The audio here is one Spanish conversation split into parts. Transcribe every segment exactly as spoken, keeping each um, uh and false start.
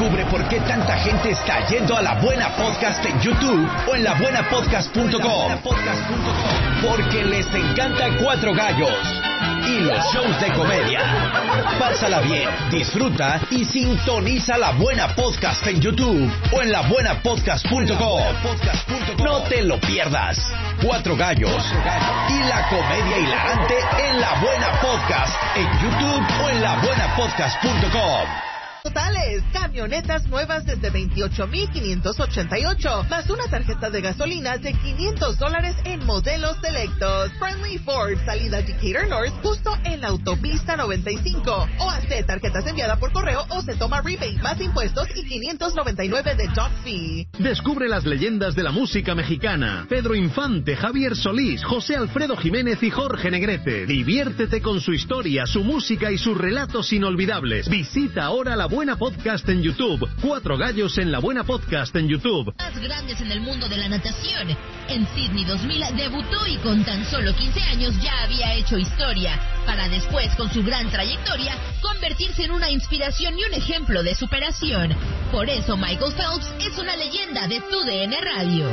Descubre por qué tanta gente está yendo a La Buena Podcast en YouTube o en la buena podcast punto com. Porque les encanta Cuatro Gallos y los shows de comedia. Pásala bien, disfruta y sintoniza La Buena Podcast en YouTube o en la buena podcast punto com. No te lo pierdas. Cuatro Gallos y la comedia hilarante en La Buena Podcast en YouTube o en la buena podcast punto com. Totales, camionetas nuevas desde veintiocho mil quinientos ochenta y ocho, más una tarjeta de gasolina de quinientos dólares en modelos selectos. Friendly Ford, salida Decatur North, justo en la autopista noventa y cinco. O hace tarjetas enviadas por correo o se toma rebate más impuestos y quinientos noventa y nueve de dock fee. Descubre las leyendas de la música mexicana. Pedro Infante, Javier Solís, José Alfredo Jiménez y Jorge Negrete. Diviértete con su historia, su música y sus relatos inolvidables. Visita ahora la Buena Podcast en YouTube. Cuatro Gallos en La Buena Podcast en YouTube. Más grandes en el mundo de la natación. En Sydney dos mil debutó y con tan solo quince años ya había hecho historia, para después, con su gran trayectoria, convertirse en una inspiración y un ejemplo de superación. Por eso Michael Phelps es una leyenda de Tu D N Radio.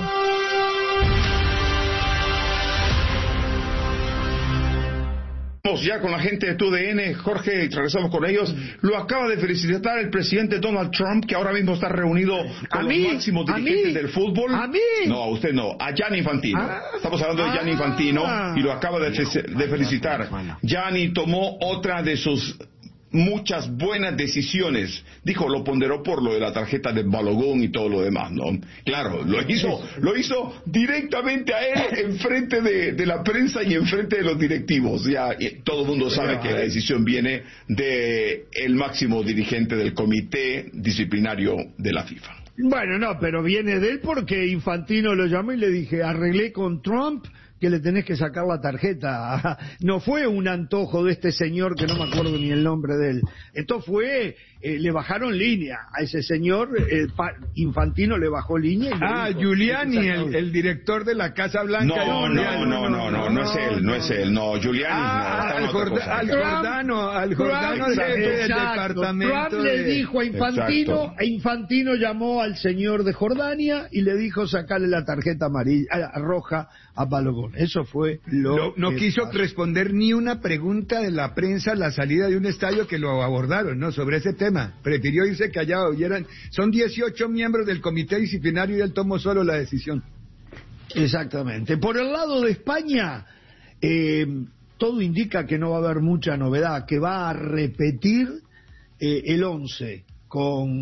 Ya con la gente de Tu D N, Jorge, regresamos con ellos. Lo acaba de felicitar el presidente Donald Trump, que ahora mismo está reunido con los máximos dirigentes del fútbol. ¿A mí? No, a usted no, a Gianni Infantino. Ah, Estamos hablando de Gianni Infantino y lo acaba de, fe- de felicitar. Gianni tomó otra de sus muchas buenas decisiones. Dijo, lo ponderó por lo de la tarjeta de Balogón y todo lo demás, ¿no? Claro, lo hizo, lo hizo directamente a él, enfrente de, de la prensa y enfrente de los directivos. Ya todo el mundo sabe que la decisión viene de el máximo dirigente del comité disciplinario de la FIFA. Bueno, no, pero viene de él porque Infantino lo llamó y le dije, arreglé con Trump que le tenés que sacar la tarjeta. No fue un antojo de este señor que no me acuerdo ni el nombre de él. Esto fue, eh, le bajaron línea a ese señor, eh, pa, Infantino le bajó línea. Y ah, dijo, Giuliani, el, el director de la Casa Blanca. No, no, no, no, no, no es él, no es él, no, Giuliani. Ah, no, al, Jorda, al Jordano, al Jordano Trump, jefe del exacto, departamento. Trump de... le dijo a Infantino, Exacto. e Infantino llamó al señor de Jordania y le dijo sacarle la tarjeta amarilla, roja a Balogón. Eso fue lo No, no que quiso pasó. responder ni una pregunta de la prensa a la salida de un estadio que lo abordaron, ¿no? Sobre ese tema. Prefirió irse callado. Y eran, son dieciocho miembros del comité disciplinario y él tomó solo la decisión. Exactamente. Por el lado de España, eh, todo indica que no va a haber mucha novedad, que va a repetir eh, el once con,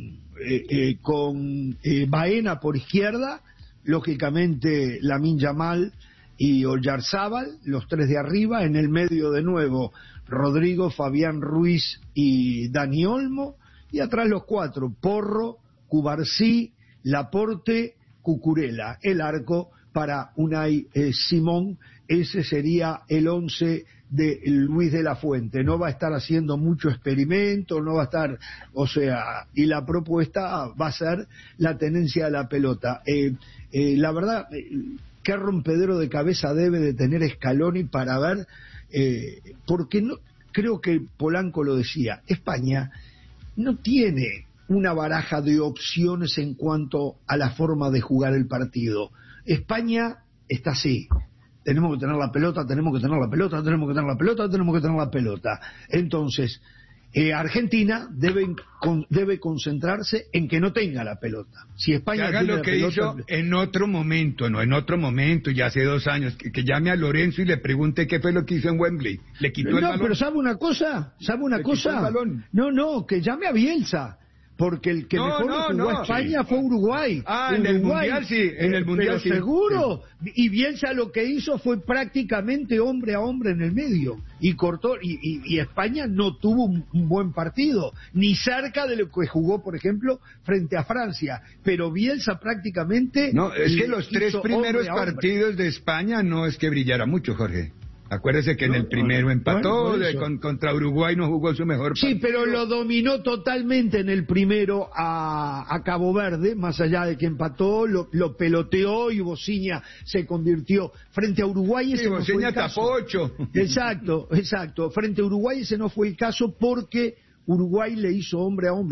eh, eh, con eh, Baena por izquierda, lógicamente Lamine Yamal y Oyarzábal, los tres de arriba, en el medio de nuevo Rodrigo, Fabián Ruiz y Dani Olmo, y atrás los cuatro, Porro, Cubarsí, Laporte, Cucurella, el arco para Unai eh, Simón. Ese sería el once de Luis de la Fuente. No va a estar haciendo mucho experimento, no va a estar, o sea, y la propuesta va a ser la tenencia de la pelota. Eh, eh, la verdad, eh, qué rompedero de cabeza debe de tener Scaloni para ver, eh, porque no, creo que Polanco lo decía, España no tiene una baraja de opciones en cuanto a la forma de jugar el partido. España está así. Tenemos que tener la pelota, tenemos que tener la pelota, tenemos que tener la pelota, tenemos que tener la pelota. Entonces, eh, Argentina debe, con, debe concentrarse en que no tenga la pelota. Si España que haga tiene lo la que pelota, hizo en otro momento, no en otro momento, ya hace dos años, que, que llame a Lorenzo y le pregunte qué fue lo que hizo en Wembley. Le quitó no, el balón. pero ¿sabe una cosa? ¿Sabe una Le quitó cosa? el balón. No, no, que llame a Bielsa. Porque el que No, mejor no, jugó no, a España sí. fue Uruguay. Ah, en el Uruguay, Mundial sí, en el Mundial pero sí. seguro. Y Bielsa lo que hizo fue prácticamente hombre a hombre en el medio. Y cortó, y, y, y España no tuvo un, un buen partido, ni cerca de lo que jugó, por ejemplo, frente a Francia. Pero Bielsa prácticamente... No, es que los tres hizo primeros hombre a hombre. partidos de España no es que brillara mucho, Jorge. Acuérdese que no, en el primero no, empató, bueno, de, con, contra Uruguay no jugó su mejor partido. Sí, pero lo dominó totalmente en el primero a, a Cabo Verde, más allá de que empató, lo, lo peloteó y Bociña se convirtió. Frente a Uruguay ese sí, no Bociña fue el caso. tapó ocho. Exacto, exacto. Frente a Uruguay ese no fue el caso porque Uruguay le hizo hombre a hombre.